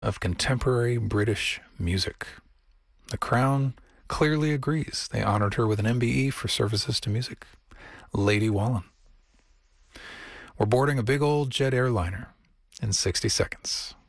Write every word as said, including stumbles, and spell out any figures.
of contemporary British music. The Crown clearly agrees. They honored her with an M B E for services to music. Lady Wallen. We're boarding a big old jet airliner in sixty seconds.